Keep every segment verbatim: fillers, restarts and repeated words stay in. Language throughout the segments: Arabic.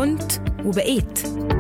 كنت وبقيت.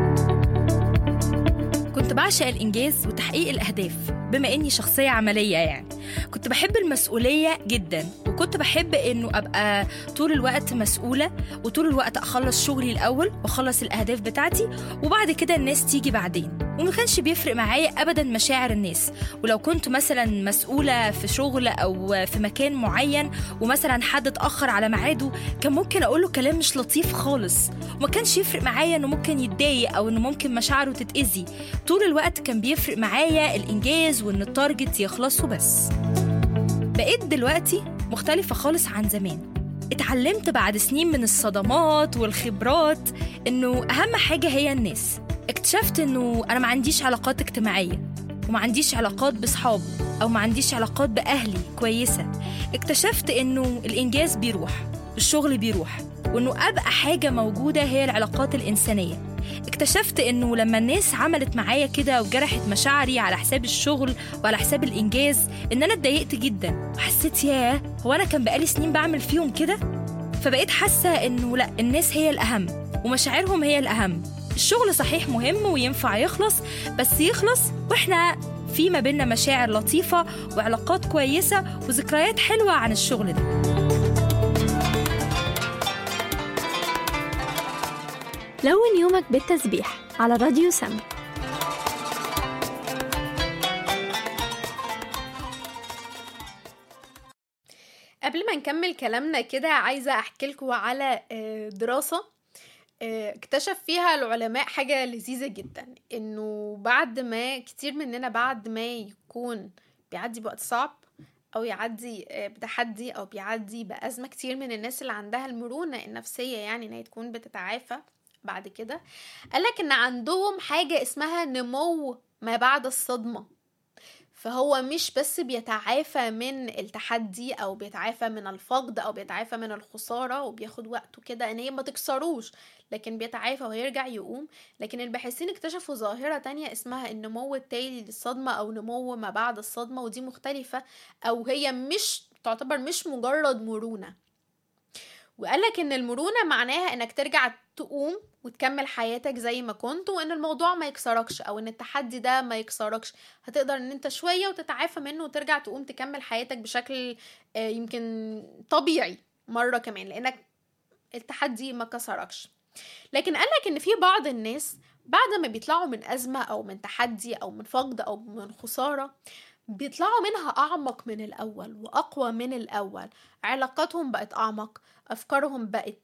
كنت بعشق الإنجاز وتحقيق الأهداف بما إني شخصية عملية، يعني كنت بحب المسؤولية جدا، وكنت بحب إنه أبقى طول الوقت مسؤولة، وطول الوقت أخلص شغلي الأول وأخلص الأهداف بتاعتي، وبعد كده الناس تيجي بعدين. وما كانش بيفرق معايا أبدا مشاعر الناس. ولو كنت مثلا مسؤولة في شغل أو في مكان معين ومثلا حد اتأخر على ميعاده، كان ممكن أقوله كلام مش لطيف خالص، وما كانش يفرق معايا إنه ممكن يتضايق أو إنه ممكن مشاعره تتأذي. طول الوقت كان بيفرق معايا الإنجاز وإن التارجت يخلص وبس. بقيت دلوقتي مختلفة خالص عن زمان. اتعلمت بعد سنين من الصدمات والخبرات إنه أهم حاجة هي الناس. اكتشفت إنه أنا ما عنديش علاقات اجتماعية، وما عنديش علاقات بصحاب، أو ما عنديش علاقات بأهلي كويسة. اكتشفت إنه الإنجاز بيروح، الشغل بيروح، وإنه أبقى حاجة موجودة هي العلاقات الإنسانية. اكتشفت إنه لما الناس عملت معايا كده وجرحت مشاعري على حساب الشغل وعلى حساب الإنجاز، إن أنا اتضايقت جدا، وحسيت ياه، هو أنا كان بقالي سنين بعمل فيهم كده؟ فبقيت حاسة إنه لأ، الناس هي الأهم ومشاعرهم هي الأهم. الشغل صحيح مهم وينفع يخلص، بس يخلص وإحنا في ما بيننا مشاعر لطيفة وعلاقات كويسة وذكريات حلوة عن الشغل ده. لون يومك بالتسبيح على راديو سم. قبل ما نكمل كلامنا كده، عايزة أحكي لكم على دراسة اكتشف فيها العلماء حاجة لذيذة جدا، إنه بعد ما كتير مننا بعد ما يكون بيعدي بوقت صعب أو يعدي بتحدي أو بيعدي بأزمة، كتير من الناس اللي عندها المرونة النفسية يعني إنها تكون بتتعافى بعد كده، قالك إن عندهم حاجة اسمها نمو ما بعد الصدمة. فهو مش بس بيتعافى من التحدي أو بيتعافى من الفقد أو بيتعافى من الخسارة وبياخد وقته كده إن هي ما تكسروش، لكن بيتعافى ويرجع يقوم. لكن الباحثين اكتشفوا ظاهرة تانية اسمها النمو التالي للصدمة أو نمو ما بعد الصدمة، ودي مختلفة، أو هي مش تعتبر مش مجرد مرونة. وقالك ان المرونة معناها انك ترجع تقوم وتكمل حياتك زي ما كنت، وان الموضوع ما يكسركش او ان التحدي ده ما يكسركش. هتقدر ان انت شوية وتتعافى منه وترجع تقوم تكمل حياتك بشكل يمكن طبيعي مرة كمان، لانك التحدي ما كسركش. لكن قالك ان في بعض الناس بعد ما بيطلعوا من ازمة او من تحدي او من فقد او من خسارة، بيطلعوا منها أعمق من الأول وأقوى من الأول. علاقاتهم بقت أعمق، أفكارهم بقت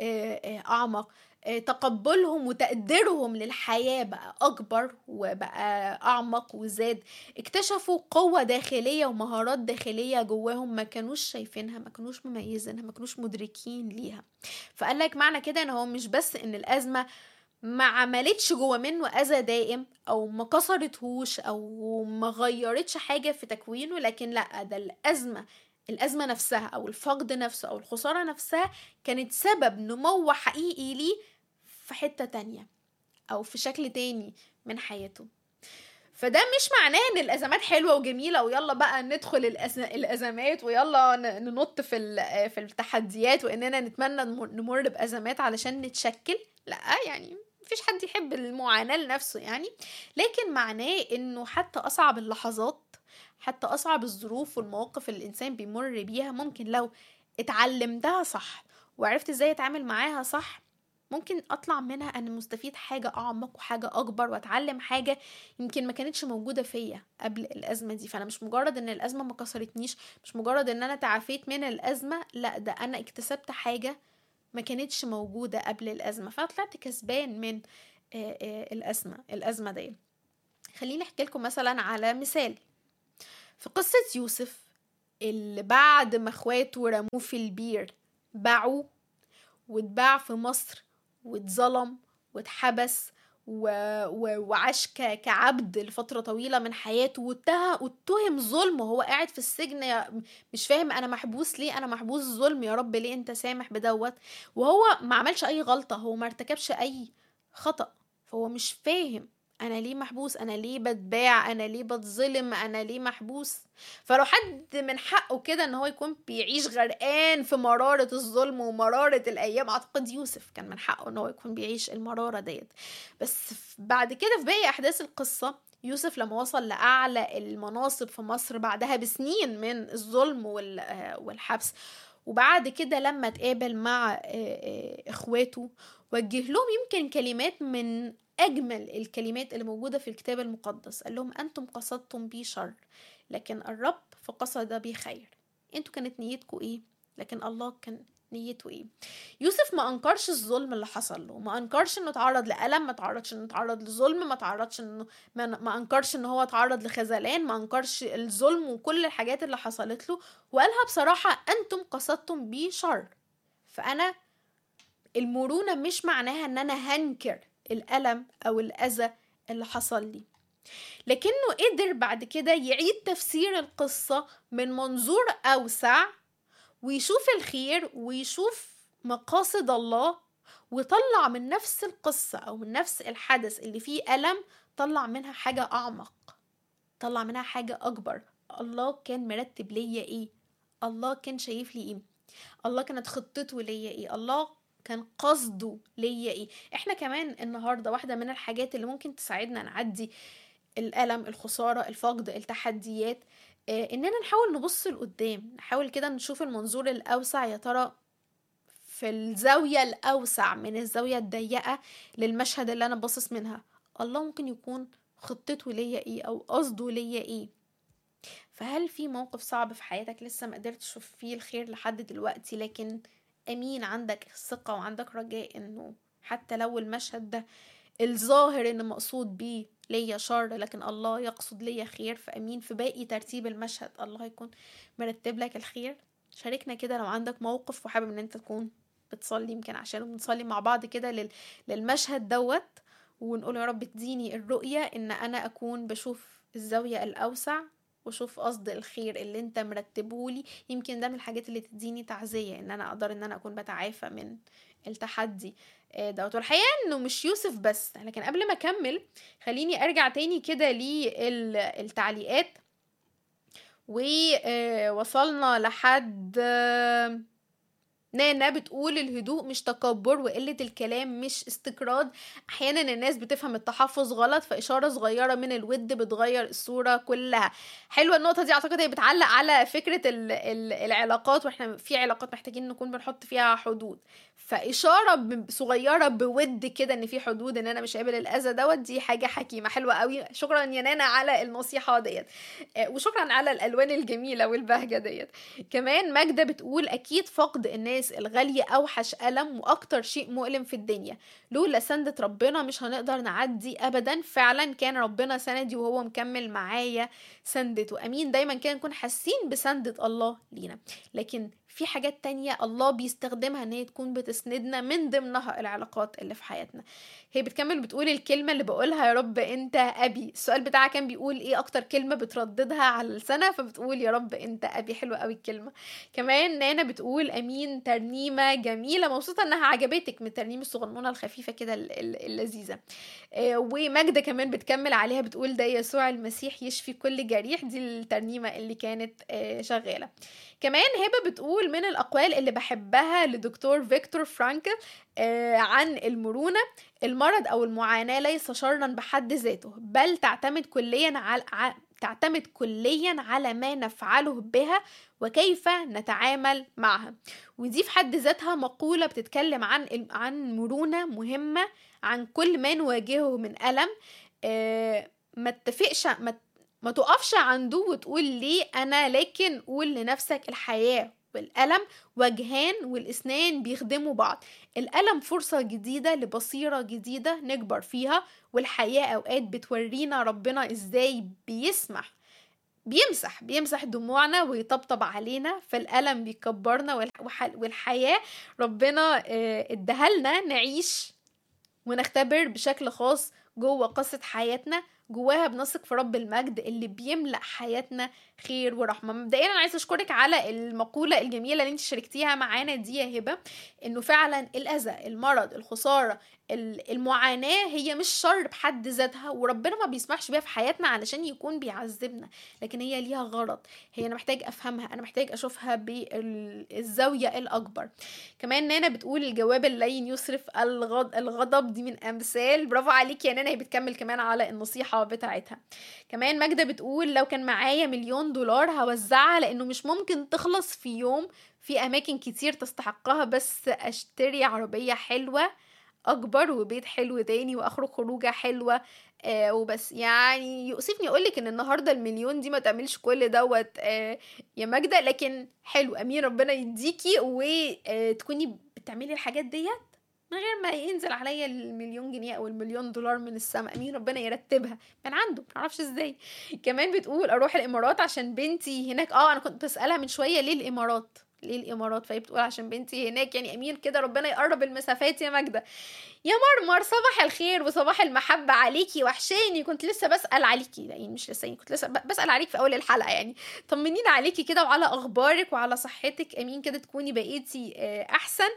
أعمق، تقبلهم وتقديرهم للحياة بقى أكبر وبقى أعمق وزاد. اكتشفوا قوة داخلية ومهارات داخلية جواهم ما كانوش شايفينها، ما كانوش مميزينها، ما كانوش مدركين ليها. فقال لك معنى كده إن هو مش بس إن الأزمة ما عملتش جوا منه أذى دائم أو ما كسرتهوش أو ما غيرتش حاجة في تكوينه، لكن لأ، ده الأزمة الأزمة نفسها أو الفقد نفسه أو الخسارة نفسها كانت سبب نمو حقيقي ليه في حتة تانية أو في شكل تاني من حياته. فده مش معناه ان الازمات حلوه وجميله ويلا بقى ندخل الازمات ويلا ننط في في التحديات واننا نتمنى نمر بازمات علشان نتشكل. لا، يعني مفيش حد يحب المعاناه لنفسه يعني، لكن معناه انه حتى اصعب اللحظات، حتى اصعب الظروف والمواقف اللي الانسان بيمر بيها، ممكن لو اتعلمتها صح وعرفت ازاي اتعامل معاها صح، ممكن اطلع منها انا مستفيد حاجة اعمق وحاجة اكبر، واتعلم حاجة يمكن ما كانتش موجودة فيا قبل الازمة دي. فانا مش مجرد ان الازمة ما كسرتنيش، مش مجرد ان انا تعافيت من الازمة، لا، ده انا اكتسبت حاجة ما كانتش موجودة قبل الازمة، فطلعت كسبان من الازمة الازمة دي. خليني احكي لكم مثلا على مثال في قصة يوسف، اللي بعد ما اخواته رموه في البير باعوه واتباع في مصر واتظلم واتحبس و... و... وعاش ك... كعبد لفترة طويلة من حياته، واتهم واتهم ظلم وهو قاعد في السجن، مش فاهم انا محبوس ليه، انا محبوس ظلم، يا رب ليه انت سامح بدوت؟ وهو ما عملش اي غلطة، هو ما ارتكبش اي خطأ، فهو مش فاهم انا ليه محبوس، انا ليه بتباع، انا ليه بتظلم، انا ليه محبوس. فلو حد من حقه كده ان هو يكون بيعيش غرقان في مرارة الظلم ومرارة الايام، اعتقد يوسف كان من حقه ان هو يكون بيعيش المرارة ديت. بس بعد كده في باقي احداث القصة، يوسف لما وصل لأعلى المناصب في مصر بعدها بسنين من الظلم والحبس، وبعد كده لما تقابل مع اخواته وجه لهم يمكن كلمات من أجمل الكلمات اللي موجودة في الكتاب المقدس. قال لهم أنتم قصدتم بي شر لكن الرب فقصد بي خير. أنتوا كانت نيتكم إيه لكن الله كان نيته إيه. يوسف ما أنكرش الظلم اللي حصل له، ما أنكرش إنه تعرض لألم، ما تعرضش إنه تعرض لظلم، ما تعرضش إنه ما, ما أنكرش إنه هو تعرض لخذلان، ما أنكرش الظلم وكل الحاجات اللي حصلت له، وقالها بصراحة أنتم قصدتم بي شر. فأنا المرونة مش معناها إن أنا هنكر الألم أو الأذى اللي حصل لي، لكنه قدر بعد كده يعيد تفسير القصة من منظور أوسع، ويشوف الخير ويشوف مقاصد الله، وطلع من نفس القصة أو من نفس الحدث اللي فيه ألم طلع منها حاجة أعمق، طلع منها حاجة أكبر. الله كان مرتب ليا إيه، الله كان شايف لي إيه، الله كانت خطته ليا إيه، الله كان قصده ليا ايه. احنا كمان النهارده واحده من الحاجات اللي ممكن تساعدنا نعدي الالم، الخساره، الفقد، التحديات، اه اننا نحاول نبص لقدام، نحاول كده نشوف المنظور الاوسع. يا ترى في الزاويه الاوسع من الزاويه الضيقه للمشهد اللي انا باصص منها، الله ممكن يكون خطته ليا ايه او قصده ليا ايه. فهل في موقف صعب في حياتك لسه ما قدرتش تشوف فيه الخير لحد دلوقتي، لكن امين عندك ثقة وعندك رجاء انه حتى لو المشهد ده الظاهر ان مقصود بيه ليا شر لكن الله يقصد ليا خير، فامين في باقي ترتيب المشهد الله يكون مرتب لك الخير. شاركنا كده لو عندك موقف وحابب ان انت تكون بتصلي يمكن عشانه، بنصلي مع بعض كده لل... للمشهد دوت، ونقول يا رب اديني الرؤية ان انا اكون بشوف الزاوية الاوسع وشوف قصد الخير اللي انت مرتبهولي. يمكن ده من الحاجات اللي تديني تعزية ان انا اقدر ان انا اكون بتعافى من التحدي دوت. والحقيقة انه مش يوسف بس، لكن قبل ما اكمل خليني ارجع تاني كده للتعليقات. ووصلنا لحد نانا بتقول الهدوء مش تكبر وقلة الكلام مش استكراد، احيانا الناس بتفهم التحفظ غلط فاشارة صغيرة من الود بتغير الصورة كلها. حلوة النقطة دي، اعتقد هي بتعلق على فكرة ال ال العلاقات، واحنا في علاقات محتاجين نكون بنحط فيها حدود، فاشارة صغيرة بود كده ان في حدود، ان انا مش قابل الاذى دوت، دي حاجة حكيمة حلوة قوي. شكرا يا نانا على النصيحة ديت، وشكرا على الالوان الجميلة والبهجة ديت. كمان ماجدة بتقول اكيد فقد الناس الغالية أوحش ألم وأكتر شيء مؤلم في الدنيا، لولا سندة ربنا مش هنقدر نعدي أبدا. فعلا كان ربنا سندي وهو مكمل معايا سندته. أمين، دايما كده نكون حاسين بسندة الله لينا، لكن في حاجات تانية الله بيستخدمها ان هي تكون بتسندنا، من ضمنها العلاقات اللي في حياتنا. هي بتكمل بتقول الكلمة اللي بقولها يا رب انت ابي. السؤال بتاعها كان بيقول ايه اكتر كلمة بترددها على السنة، فبتقول يا رب انت ابي. حلوة قوي الكلمة. كمان نانا بتقول امين، ترنيمة جميلة، مبسوطة انها عجبتك، من الترنيمة الصغنونة الخفيفة كده اللذيذة. آه وماجدة كمان بتكمل عليها بتقول ده يسوع المسيح يشفي كل جريح، دي الترنيمة اللي كانت آه شغالة. كمان هبة بتقول من الأقوال اللي بحبها لدكتور فيكتور فرانكل آه عن المرونة، المرض أو المعاناة ليس شرا بحد ذاته، بل تعتمد كليا على تعتمد كليا على ما نفعله بها وكيف نتعامل معها. ودي في حد ذاتها مقولة بتتكلم عن عن مرونة مهمة، عن كل ما نواجهه من ألم. آه ما تتفقش ما ما تقفش عنده وتقول ليه أنا، لكن قول لنفسك الحياة والألم وجهان والاسنان بيخدموا بعض. الألم فرصة جديدة لبصيرة جديدة نكبر فيها، والحياة أوقات بتورينا ربنا إزاي بيسمح بيمسح بيمسح دموعنا ويطبطب علينا، فالألم بيكبرنا، والحياة ربنا ادهلنا نعيش ونختبر بشكل خاص جوه قصة حياتنا جواها بنثق في رب المجد اللي بيملأ حياتنا خير ورحمة. مبدئيا انا عايزة اشكرك على المقولة الجميلة اللي انت شاركتيها معانا دي يا هبة، انه فعلا الاذى، المرض، الخسارة، المعاناة هي مش شر بحد ذاتها، وربنا ما بيسمحش بيها في حياتنا علشان يكون بيعذبنا، لكن هي ليها غرض. هي انا محتاج افهمها، انا محتاج اشوفها بالزاوية الاكبر. كمان نانا بتقول الجواب اللين يصرف الغضب، دي من امثال. برافو عليكي يا نانا، هي بتكمل كمان على النصيحة بتاعتها. كمان ماجدة بتقول لو كان معايا مليون دولار هوزعها لانه مش ممكن تخلص في يوم، في اماكن كتير تستحقها، بس اشتري عربية حلوة اكبر وبيت حلو تاني واخرج خروجه حلوه آه وبس. يعني يؤسفني اقولك ان النهارده المليون دي ما تعملش كل دوت آه يا ماجدة، لكن حلو، امين ربنا يديكي وتكوني بتعملي الحاجات ديت من غير ما ينزل عليا المليون جنيه او المليون دولار من السماء. امين ربنا يرتبها من عنده، معرفش ازاي. كمان بتقول اروح الامارات عشان بنتي هناك. اه انا كنت بسالها من شويه ليه الامارات، ليه الامارات؟ فهي بتقول عشان بنتي هناك. يعني امين كده ربنا يقرب المسافات يا ماجدة. يا مرمر صباح الخير وصباح المحبة عليكي، وحشاني، كنت لسه بسأل عليكي، يعني مش لسه، كنت لسه بسأل عليك في اول الحلقة، يعني طمنينا عليكي كده وعلى اخبارك وعلى صحتك. امين كده تكوني بقيتي احسن.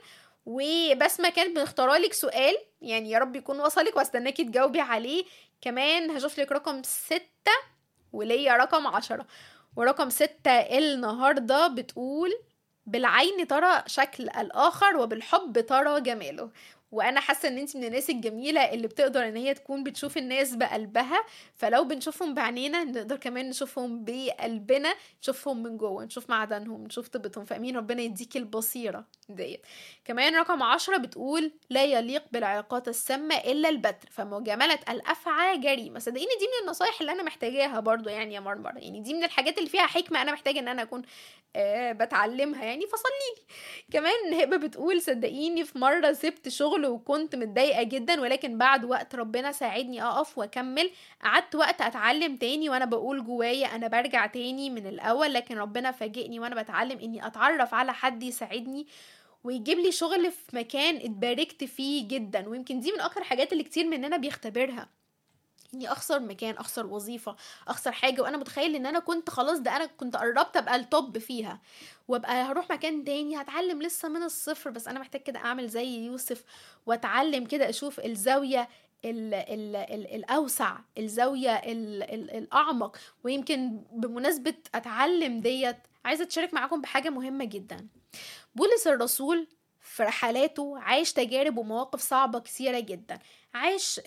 وبسمة كانت مختارالك سؤال، يعني يا رب يكون وصلك واستناكي تجاوبي عليه. كمان هشوف لك رقم ستة وليا رقم عشرة. ورقم ستة النهاردة بتقول بالعين ترى شكل الآخر وبالحب ترى جماله. وانا حاسه ان انت من الناس الجميله اللي بتقدر ان هي تكون بتشوف الناس بقلبها، فلو بنشوفهم بعينينا نقدر كمان نشوفهم بقلبنا، نشوفهم من جوه، نشوف معدنهم، نشوف طيبتهم. فامين ربنا يديكي البصيره ديت. كمان رقم عشرة بتقول لا يليق بالعلاقات السامه الا البتر، فمجامله الافعى جريمه. صدقيني دي من النصايح اللي انا محتاجاها برضو يعني يا مرمر، يعني دي من الحاجات اللي فيها حكمه انا محتاجه ان انا اكون آه بتعلمها، يعني فصليلي. كمان هبه بتقول صدقيني في مره سبت شغل وكنت متضايقه جدا، ولكن بعد وقت ربنا ساعدني اقف واكمل. قعدت وقت اتعلم تاني وانا بقول جوايا انا برجع تاني من الاول، لكن ربنا فاجئني وانا بتعلم اني اتعرف على حد يساعدني ويجيب لي شغل في مكان اتباركت فيه جدا. ويمكن دي من اكتر حاجات اللي كتير مننا بيختبرها، اني اخسر مكان، اخسر وظيفة، اخسر حاجة وانا متخيل ان انا كنت خلاص، ده انا كنت قربت ابقى التوب فيها وابقى هروح مكان تاني هتعلم لسه من الصفر. بس انا محتاج كده اعمل زي يوسف واتعلم كده، اشوف الزاوية ال ال ال الاوسع، الزاوية ال ال الاعمق. ويمكن بمناسبة اتعلم ديت عايزة اتشارك معاكم بحاجة مهمة جدا. بولس الرسول في رحلاته عايش تجارب ومواقف صعبة كثيرة جدا. عاش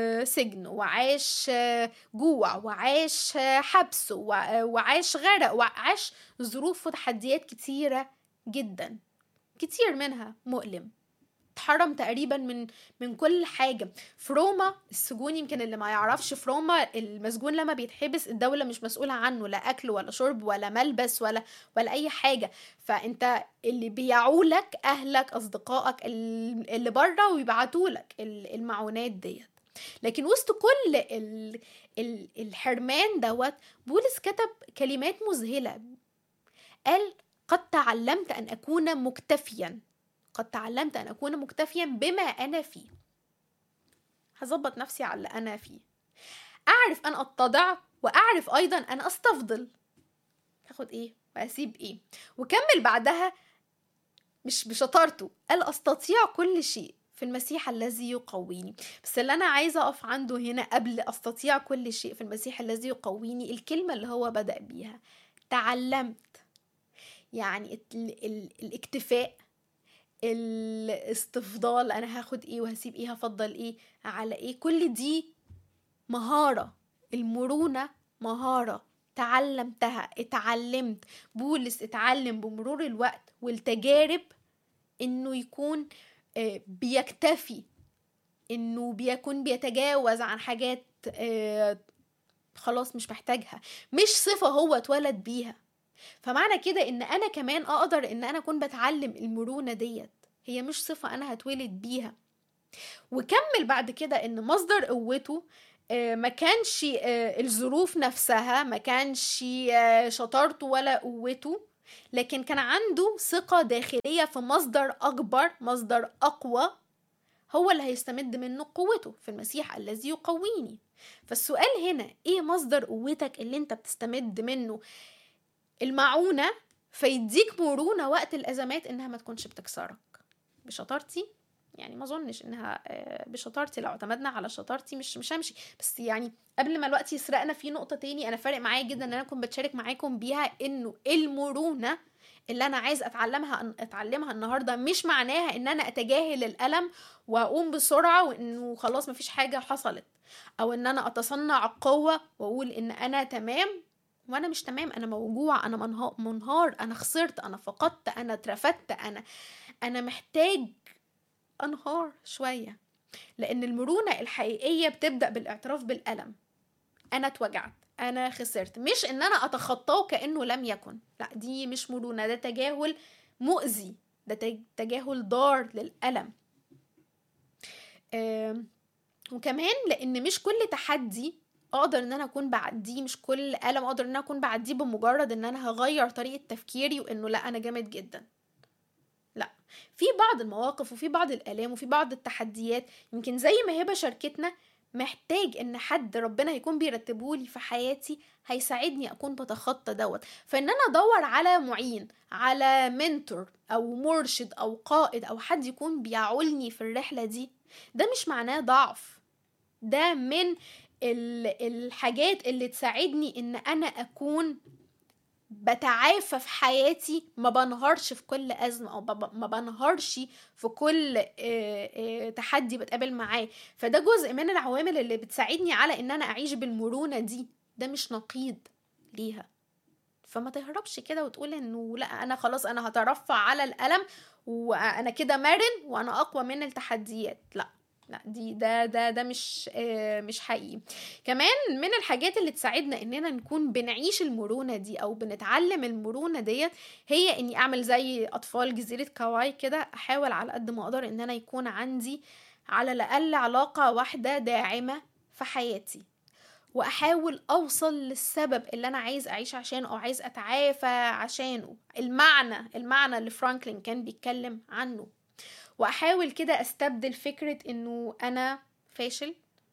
سجن، وعاش جوع، وعاش حبس، وعاش غرق، وعاش ظروف وتحديات كتيرة جدا، كتير منها مؤلم. اتحرم تقريبا من من كل حاجة. في روما السجون، يمكن اللي ما يعرفش، في روما المسجون لما بيتحبس الدولة مش مسؤولة عنه، لا أكل ولا شرب ولا ملبس ولا ولا أي حاجة. فأنت اللي بيعولك أهلك، أصدقائك اللي بره، ويبعتولك المعونات ديت. لكن وسط كل ال ال الحرمان دوت بولس كتب كلمات مذهلة. قال قد تعلمت أن أكون مكتفيا، قد تعلمت أن أكون مكتفيا بما أنا فيه. هظبط نفسي على اللي أنا فيه، أعرف أن أتضع، وأعرف أيضا أن أستفضل، هاخد إيه وأسيب إيه. وكمل بعدها مش بشطارته، قال أستطيع كل شيء في المسيح الذي يقويني. بس اللي أنا عايزة أقف عنده هنا قبل أستطيع كل شيء في المسيح الذي يقويني، الكلمة اللي هو بدأ بيها تعلمت. يعني ال ال الاكتفاء، الاستفضال، انا هاخد ايه وهسيب ايه، هفضل ايه على ايه، كل دي مهارة. المرونة مهارة تعلمتها، اتعلمت. بولس اتعلم بمرور الوقت والتجارب انه يكون بيكتفي، انه بيكون بيتجاوز عن حاجات خلاص مش محتاجها، مش صفة هو اتولد بيها. فمعنى كده ان انا كمان اقدر ان انا اكون بتعلم المرونة ديت، هي مش صفة انا هتولد بيها. وكمل بعد كده ان مصدر قوته ما كانش الظروف نفسها، ما كانش شطارته ولا قوته، لكن كان عنده ثقة داخلية في مصدر اكبر، مصدر اقوى هو اللي هيستمد منه قوته في المسيح الذي يقويني. فالسؤال هنا ايه مصدر قوتك اللي انت بتستمد منه المعونة فيديك مرونة وقت الأزمات انها ما تكونش بتكسرك؟ بشطارتي؟ يعني ما اظنش انها بشطارتي. لو اعتمدنا على شطارتي مش مش همشي. بس يعني قبل ما الوقت يسرقنا في نقطة تاني انا فارق معايا جدا ان انا اكون بتشارك معاكم بيها، انه المرونة اللي انا عايز اتعلمها اتعلمها النهارده مش معناها ان انا اتجاهل الالم واقوم بسرعه وانه خلاص مفيش حاجه حصلت، او ان انا اتصنع قوه واقول ان انا تمام وانا مش تمام. انا موجوع، انا منهار، انا خسرت، انا فقدت، انا اترفدت، انا انا محتاج انهار شويه. لان المرونه الحقيقيه بتبدا بالاعتراف بالالم. انا اتوجعت، انا خسرت، مش ان انا اتخطاه كانه لم يكن. لا، دي مش مرونه، ده تجاهل مؤذي، ده تجاهل ضار للالم. آه وكمان لان مش كل تحدي اقدر ان انا اكون بعديه، مش كل الم اقدر ان انا اكون بعديه بمجرد ان انا هغير طريقه تفكيري وانه لا انا جامد جدا. لا، في بعض المواقف وفي بعض الالام وفي بعض التحديات يمكن زي ما هبه شاركتنا محتاج ان حد ربنا هيكون بيرتبهولي في حياتي هيساعدني اكون بتخطى دوت. فان انا ادور على معين، على منتور او مرشد او قائد او حد يكون بيعولني في الرحله دي، ده مش معناه ضعف. ده من الحاجات اللي تساعدني ان انا اكون بتعافى في حياتي، ما بنهارش في كل أزمة أو ما بنهارش في كل تحدي بتقابل معاه. فده جزء من العوامل اللي بتساعدني على ان انا اعيش بالمرونة دي. ده مش نقيض ليها. فما تهربش كده وتقول انه لا انا خلاص انا هترفع على الألم وانا كده مرن وانا اقوى من التحديات. لا لا دي ده ده ده مش آه مش حقيقي. كمان من الحاجات اللي تساعدنا اننا نكون بنعيش المرونة دي او بنتعلم المرونة دي هي اني اعمل زي اطفال جزيرة كاواي كده، احاول على قد ما اقدر ان انا يكون عندي على الاقل علاقة واحدة داعمة في حياتي، واحاول اوصل للسبب اللي انا عايز اعيش عشانه او عايز اتعافى عشانه، المعنى المعنى اللي فرانكلين كان بيتكلم عنه. واحاول كده استبدل فكرة انه انا فاشل،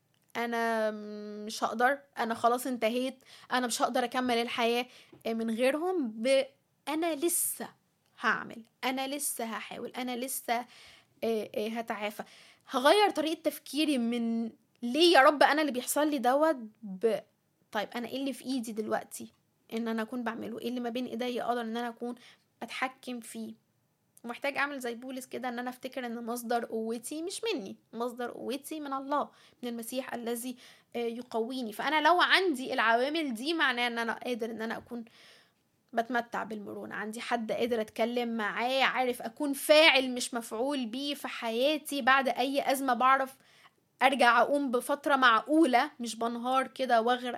انا مش هقدر، انا خلاص انتهيت، انا مش هقدر اكمل الحياة من غيرهم، ب انا لسه هعمل، انا لسه هحاول، انا لسه هتعافى. هغير طريقة تفكيري من ليه يا رب انا اللي بيحصل لي دوت ب طيب انا ايه اللي في ايدي دلوقتي ان انا اكون بعمله، ايه اللي ما بين ايدي اقدر ان انا اكون اتحكم فيه. ومحتاج اعمل زي بولس كده ان انا افتكر ان مصدر قوتي مش مني، مصدر قوتي من الله، من المسيح الذي يقويني. فانا لو عندي العوامل دي معناه ان انا قادر ان انا اكون بتمتع بالمرونة، عندي حد قادر اتكلم معاه، عارف اكون فاعل مش مفعول بيه في حياتي. بعد اي ازمة بعرف ارجع اقوم بفترة معقولة، مش بنهار كده واغرق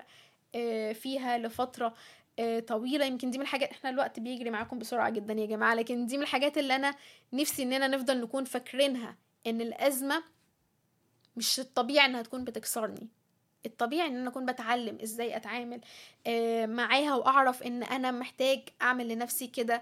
فيها لفترة طويلة. يمكن دي من الحاجات، احنا الوقت بيجري معاكم بسرعة جدا يا جماعة، لكن دي من الحاجات اللي انا نفسي اننا نفضل نكون فاكرينها، ان الازمة مش الطبيعي انها تكون بتكسرني. الطبيعي ان انا اكون بتعلم ازاي اتعامل معاها، واعرف ان انا محتاج اعمل لنفسي كده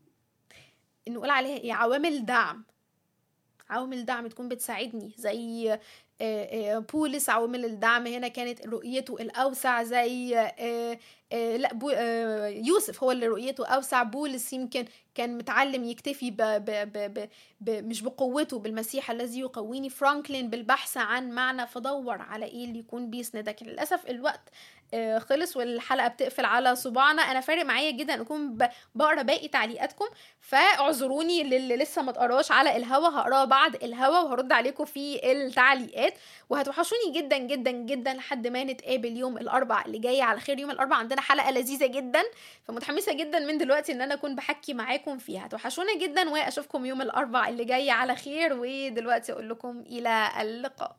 نقول عليها ايه، عوامل دعم، عوامل دعم تكون بتساعدني. زي بولس عوامل الدعم هنا كانت رؤيته الأوسع، زي لا بو يوسف هو اللي رؤيته أوسع. بولس يمكن كان متعلم يكتفي ب ب ب ب ب مش بقوته، بالمسيح الذي يقويني. فرانكلين بالبحث عن معنى، فدور على ايه اللي يكون بيسندك. للأسف الوقت خلص والحلقة بتقفل على صباعنا. انا فارق معايا جدا اكون بقرا باقي تعليقاتكم، فاعذروني للي لسه ما تقراش على الهوا، هقراها بعد الهوا وهرد عليكم في التعليقات. وهتوحشوني جدا جدا جدا لحد ما نتقابل يوم الاربع اللي جاي على خير. يوم الاربع عندنا حلقة لذيذة جدا، فمتحمسة جدا من دلوقتي ان انا اكون بحكي معاكم فيها. هتوحشوني جدا واشوفكم يوم الاربع اللي جاي على خير. ودلوقتي اقول لكم الى اللقاء.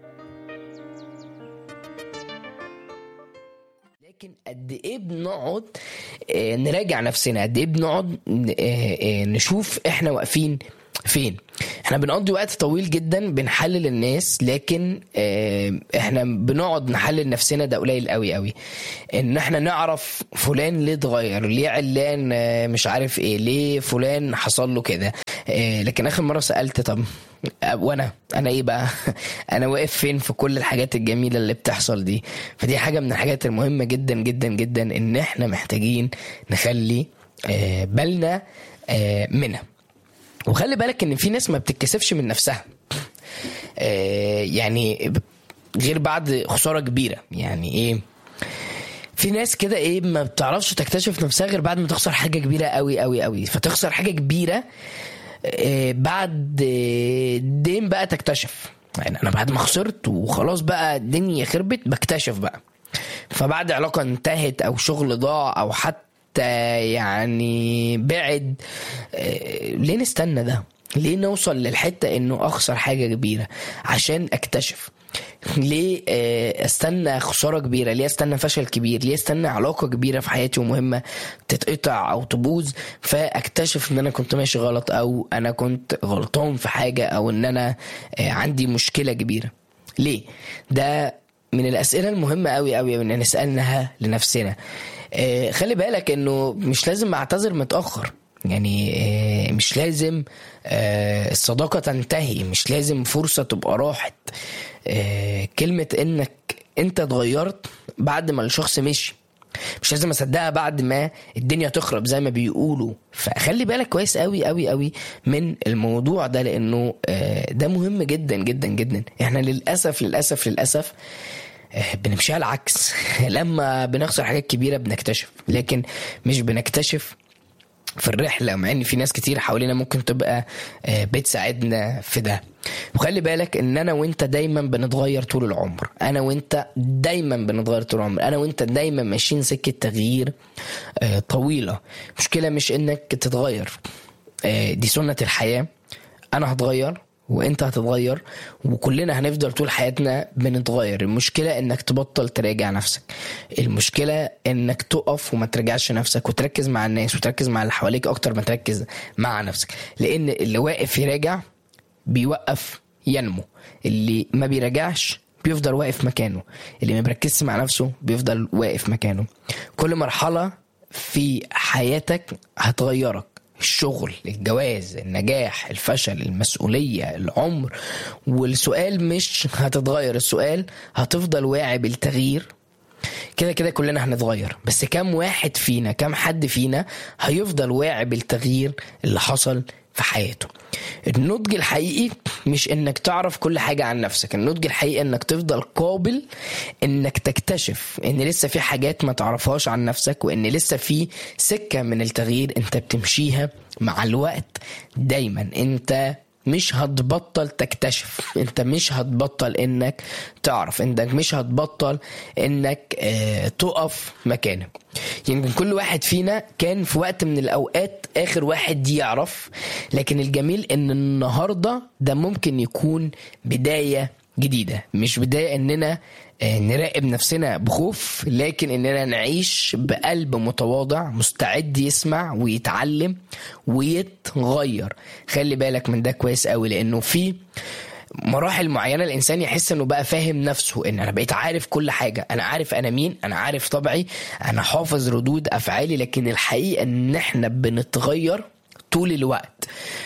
لكن قد ايه بنقعد آه نراجع نفسنا، قد ايه بنقعد آه آه نشوف احنا واقفين فين. احنا بنقضي وقت طويل جدا بنحلل الناس، لكن اه احنا بنقعد نحلل نفسنا ده قليل قوي قوي. ان احنا نعرف فلان ليه اتغير، ليه علان اه مش عارف ايه، ليه فلان حصل له كده. اه لكن اخر مرة سألت طب وانا انا ايه بقى انا واقف فين في كل الحاجات الجميلة اللي بتحصل دي. فدي حاجة من الحاجات المهمة جدا جدا جدا ان احنا محتاجين نخلي بالنا منها. وخلي بالك ان في ناس ما بتتكسفش من نفسها، يعني غير بعد خسارة كبيرة. يعني ايه؟ في ناس كده ايه ما بتعرفش تكتشف نفسها غير بعد ما تخسر حاجة كبيرة قوي قوي قوي. فتخسر حاجة كبيرة بعد دين بقى تكتشف. يعني انا بعد ما خسرت وخلاص بقى الدنيا خربت بكتشف بقى. فبعد علاقة انتهت او شغل ضاع او حتى يعني بعد، ليه نستنى ده؟ ليه نوصل للحتة انه اخسر حاجة كبيرة عشان اكتشف؟ ليه استنى خسارة كبيرة؟ ليه استنى فشل كبير؟ ليه استنى علاقة كبيرة في حياتي ومهمة تتقطع او تبوظ فاكتشف ان انا كنت ماشي غلط او انا كنت غلطان في حاجة او ان انا عندي مشكلة كبيرة؟ ليه؟ ده من الاسئلة المهمة قوي قوي ان نسألناها لنفسنا. خلي بالك انه مش لازم اعتذر متأخر. يعني مش لازم الصداقة تنتهي، مش لازم فرصة تبقى راحت. كلمة انك انت اتغيرت بعد ما الشخص مشي مش لازم اصدقها بعد ما الدنيا تخرب زي ما بيقولوا. فخلي بالك كويس قوي قوي قوي من الموضوع ده، لانه ده مهم جدا جدا جدا. احنا للأسف للأسف للأسف بنمشيها العكس. لما بنخسر حاجات كبيرة بنكتشف، لكن مش بنكتشف في الرحلة، مع ان في ناس كتير حوالينا ممكن تبقى بتساعدنا في ده. وخلي بالك ان انا وانت دايما بنتغير طول العمر. انا وانت دايما بنتغير طول العمر. انا وانت دايما ماشيين سكة تغيير طويلة. مشكلة مش انك تتغير، دي سنة الحياة. انا هتغير وانت هتتغير وكلنا هنفضل طول حياتنا بنتغير. المشكلة انك تبطل تراجع نفسك. المشكلة انك تقف وما ترجعش نفسك وتركز مع الناس وتركز مع اللي حواليك اكتر ما تركز مع نفسك. لان اللي واقف يراجع بيوقف ينمو، اللي ما بيراجعش بيفضل واقف مكانه، اللي ما بيركزش مع نفسه بيفضل واقف مكانه. كل مرحلة في حياتك هتغيرك. الشغل، الجواز، النجاح، الفشل، المسؤولية، العمر. والسؤال مش هتتغير، السؤال هتفضل واعي بالتغيير. كده كده كلنا هنتغير، بس كم واحد فينا، كم حد فينا هيفضل واعي بالتغيير اللي حصل في حياته؟ النضج الحقيقي مش انك تعرف كل حاجة عن نفسك. النضج الحقيقي انك تفضل قابل انك تكتشف ان لسه في حاجات ما تعرفهاش عن نفسك، وان لسه في سكة من التغيير انت بتمشيها مع الوقت. دايما انت مش هتبطل تكتشف، انت مش هتبطل انك تعرف، انت مش هتبطل انك اه تقف مكانك. يمكن كل واحد فينا كان في وقت من الاوقات اخر واحد يعرف، لكن الجميل ان النهاردة ده ممكن يكون بداية جديدة. مش بداية اننا نراقب نفسنا بخوف، لكن اننا نعيش بقلب متواضع مستعد يسمع ويتعلم ويتغير. خلي بالك من ده كويس قوي، لانه في مراحل معينة الانسان يحس انه بقى فاهم نفسه، ان انا بقيت عارف كل حاجة، انا عارف انا مين، انا عارف طبعي، انا حافظ ردود افعالي. لكن الحقيقة ان احنا بنتغير طول الوقت.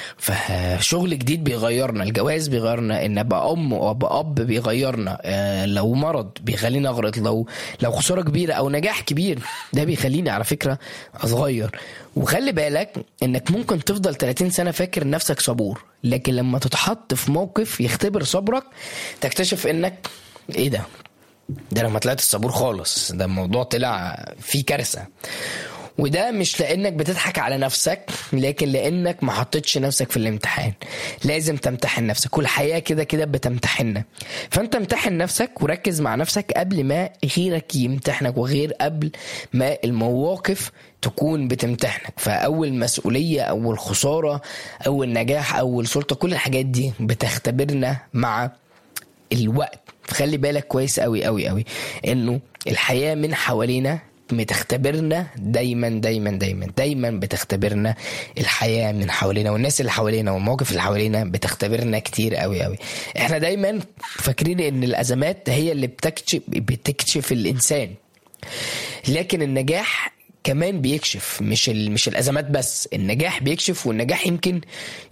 فشغل جديد بيغيرنا، الجواز بيغيرنا، ان ابقى ام وابقى اب بيغيرنا، آه لو مرض بيخليني اغرط، لو لو خسارة كبيرة او نجاح كبير ده بيخليني على فكرة اتغير. وخلي بالك انك ممكن تفضل ثلاثين سنة فاكر نفسك صبور، لكن لما تتحط في موقف يختبر صبرك تكتشف انك ايه ده ده لما طلعت الصبور خالص، ده الموضوع طلع فيه كارثة. وده مش لانك بتضحك على نفسك، لكن لانك ما حطيتش نفسك في الامتحان. لازم تمتحن نفسك، كل حياة كده كده بتمتحننا. فانت امتحن نفسك وركز مع نفسك قبل ما غيرك يمتحنك، وغير قبل ما المواقف تكون بتمتحنك. فاول مسؤولية، اول خسارة، اول نجاح، اول سلطة، كل الحاجات دي بتختبرنا مع الوقت. فخلي بالك كويس قوي قوي قوي انه الحياة من حوالينا بتختبرنا دايما دايما دايما دايما بتختبرنا الحياة من حوالينا، والناس اللي حوالينا والمواقف اللي حوالينا بتختبرنا كتير قوي قوي. احنا دايما فاكرين ان الازمات هي اللي بتكشف بتكشف الانسان، لكن النجاح كمان بيكشف. مش مش الازمات بس، النجاح بيكشف. والنجاح يمكن